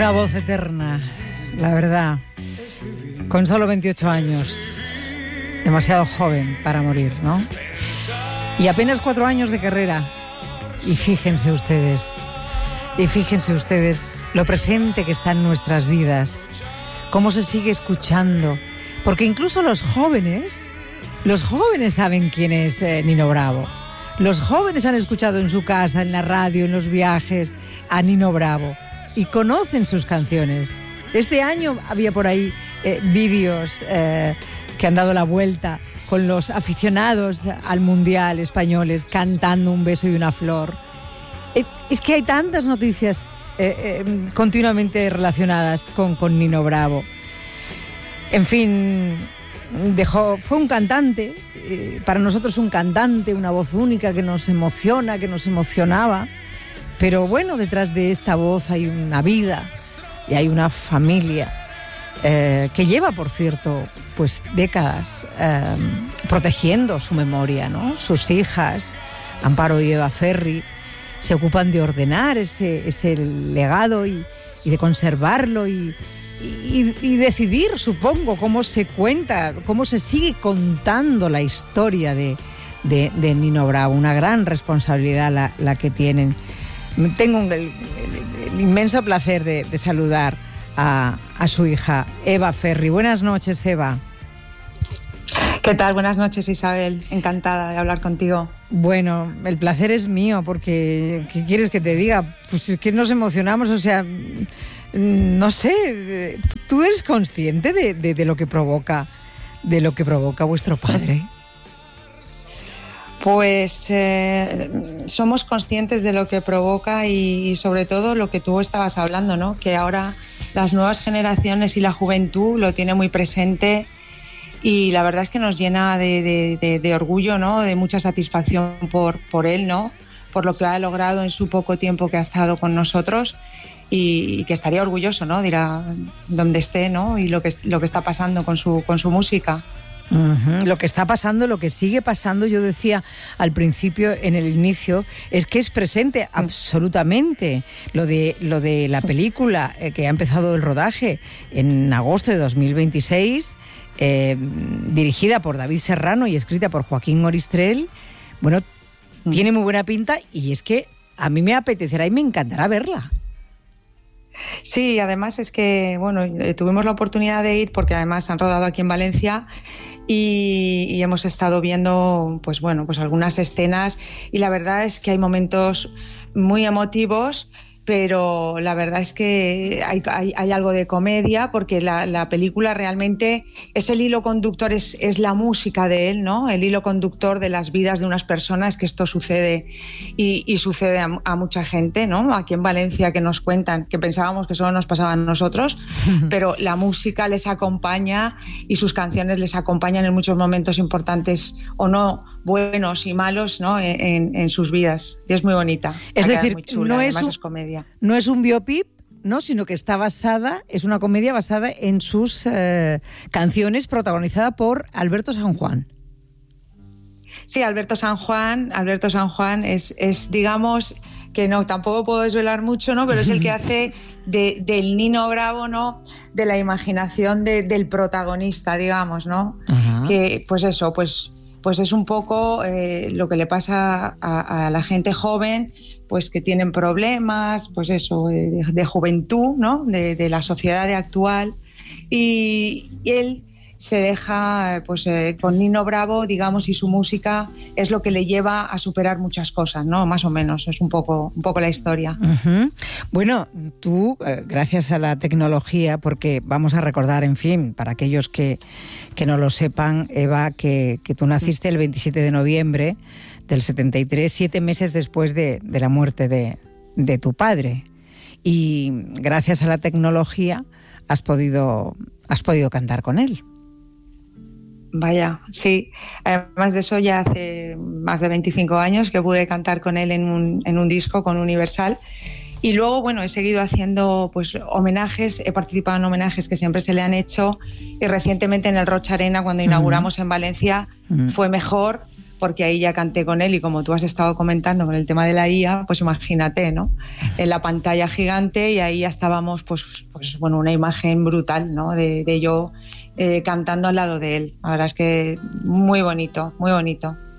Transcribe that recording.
Una voz eterna, la verdad. Con solo 28 años. Demasiado joven para morir, ¿no? Y apenas 4 años de carrera. Y fíjense ustedes lo presente que está en nuestras vidas. Cómo se sigue escuchando. Porque incluso los jóvenes saben quién es Nino Bravo. Los jóvenes han escuchado en su casa, en la radio, en los viajes, a Nino Bravo. Y conocen sus canciones. Este año había por ahí vídeos que han dado la vuelta con los aficionados al Mundial españoles cantando Un beso y una flor. Es que hay tantas noticias continuamente relacionadas con Nino Bravo. En fin, fue un cantante, para nosotros un cantante, una voz única que nos emociona, que nos emocionaba. Pero bueno, detrás de esta voz hay una vida y hay una familia que lleva, por cierto, pues décadas protegiendo su memoria, ¿no? Sus hijas, Amparo y Eva Ferri, se ocupan de ordenar ese legado y de conservarlo y decidir, supongo, cómo se cuenta, cómo se sigue contando la historia de Nino Bravo. Una gran responsabilidad la que tienen. Tengo el inmenso placer de saludar a su hija, Eva Ferri. Buenas noches, Eva. ¿Qué tal? Buenas noches, Isabel. Encantada de hablar contigo. Bueno, el placer es mío, porque ¿qué quieres que te diga? Pues es que nos emocionamos, o sea, no sé, ¿tú eres consciente de lo que provoca vuestro padre? Pues somos conscientes de lo que provoca y sobre todo lo que tú estabas hablando, ¿no? Que ahora las nuevas generaciones y la juventud lo tiene muy presente y la verdad es que nos llena de orgullo, ¿no? De mucha satisfacción por él, ¿no? Por lo que ha logrado en su poco tiempo que ha estado con nosotros y que estaría orgulloso, ¿no? Dirá donde esté, ¿no? Y lo que está pasando con su música. Uh-huh. Lo que está pasando, lo que sigue pasando, yo decía al principio, en el inicio, es que es presente absolutamente. Lo de la película que ha empezado el rodaje en agosto de 2026, dirigida por David Serrano y escrita por Joaquín Oristrel, bueno, tiene muy buena pinta y es que a mí me apetecerá y me encantará verla. Sí, además es que, bueno, tuvimos la oportunidad de ir porque además han rodado aquí en Valencia y hemos estado viendo, pues bueno, pues algunas escenas y la verdad es que hay momentos muy emotivos, pero la verdad es que hay algo de comedia porque la película realmente es el hilo conductor, es la música de él, ¿no? El hilo conductor de las vidas de unas personas, que esto sucede y sucede a mucha gente, ¿no? Aquí en Valencia que nos cuentan, que pensábamos que solo nos pasaba a nosotros, pero la música les acompaña y sus canciones les acompañan en muchos momentos importantes o no, buenos y malos, ¿no? En sus vidas. Y es muy bonita. Es decir, muy chula, además es comedia. No es un biopic, ¿no? Sino que es una comedia basada en sus canciones, protagonizada por Alberto San Juan. Sí, Alberto San Juan es digamos, que no, tampoco puedo desvelar mucho, ¿no? Pero es el que hace del Nino Bravo, ¿no? De la imaginación del protagonista, digamos, ¿no? Uh-huh. Que, pues eso, pues es un poco lo que le pasa a la gente joven, pues que tienen problemas, pues eso, de juventud, ¿no? De la sociedad actual. Y él se deja, pues con Nino Bravo, digamos, y su música es lo que le lleva a superar muchas cosas, ¿no? Más o menos, es un poco la historia. Uh-huh. Bueno, tú, gracias a la tecnología, porque vamos a recordar, en fin, para aquellos que no lo sepan, Eva, que tú naciste el 27 de noviembre del 73, 7 meses después de la muerte de tu padre. Y gracias a la tecnología has podido cantar con él. Vaya, sí. Además de eso, ya hace más de 25 años que pude cantar con él en un disco con Universal. Y luego, bueno, he seguido haciendo pues homenajes, he participado en homenajes que siempre se le han hecho y recientemente en el Roch Arena, cuando inauguramos en Valencia, fue mejor porque ahí ya canté con él y como tú has estado comentando con el tema de la IA, pues imagínate, ¿no? En la pantalla gigante y ahí ya estábamos, pues bueno, una imagen brutal, ¿no? De yo cantando al lado de él. La verdad es que muy bonito, muy bonito.